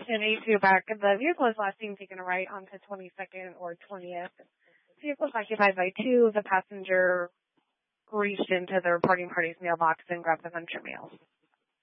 And A2 back. The vehicle is last seen taking a right onto 22nd or 20th. Vehicle is occupied by two. The passenger reached into the reporting party's mailbox and grabbed a bunch of mail.